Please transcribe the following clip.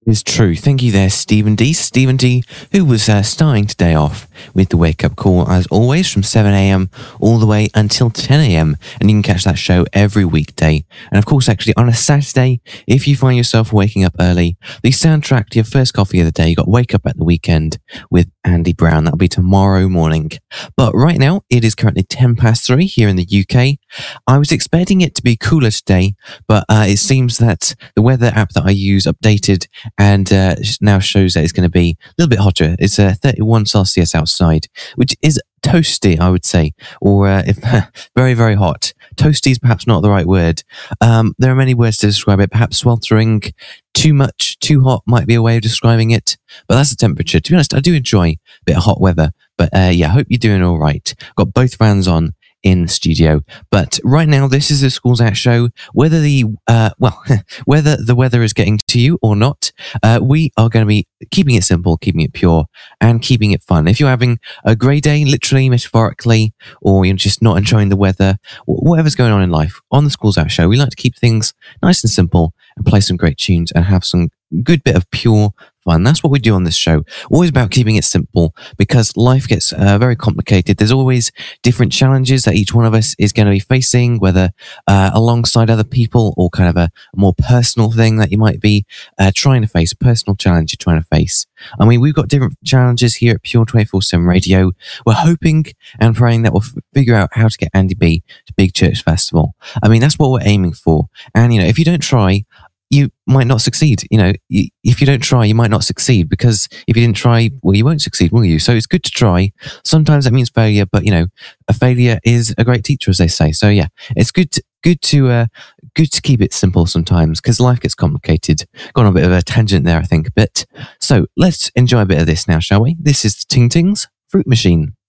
Is true. Thank you there, Stephen D. Stephen D, who was starting today off with the wake up call, as always, from 7 a.m. all the way until 10 a.m. And you can catch that show every weekday. And of course, actually, on a Saturday, if you find yourself waking up early, the soundtrack to your first coffee of the day, you got Wake Up at the Weekend with Andy Brown. That'll be tomorrow morning. But right now, it is currently 3 here in the UK. I was expecting it to be cooler today, but it seems that the weather app that I use updated and now shows that it's going to be a little bit hotter. It's 31 Celsius outside, which is toasty, I would say, or if very, very hot. Toasty is perhaps not the right word. There are many words to describe it. Perhaps sweltering, too much, too hot might be a way of describing it. But that's the temperature. To be honest, I do enjoy a bit of hot weather. But yeah, I hope you're doing all right. Got both fans on in studio. But right now, this is the Schools Out show. Whether the whether the weather is getting to you or not, we are going to be keeping it simple, keeping it pure, and keeping it fun. If you're having a grey day, literally, metaphorically, or you're just not enjoying the weather, whatever's going on in life, on the Schools Out show, we like to keep things nice and simple and play some great tunes and have some good bit of pure fun. That's what we do on this show. Always about keeping it simple, because life gets very complicated. There's always different challenges that each one of us is going to be facing, whether alongside other people or kind of a more personal thing that you might be trying to face, a personal challenge you're trying to face. I mean, we've got different challenges here at Pure 24/7 Radio. We're hoping and praying that we'll figure out how to get Andy B to Big Church Festival. I mean, that's what we're aiming for. And, if you don't try, you might not succeed. If you don't try, you might not succeed, because if you didn't try, well, you won't succeed, will you? So it's good to try. Sometimes that means failure, but a failure is a great teacher, as they say. So yeah, it's good to keep it simple sometimes, because life gets complicated. Gone on a bit of a tangent there, I think, a bit. So let's enjoy a bit of this now, shall we? This is Ting Ting's Fruit Machine.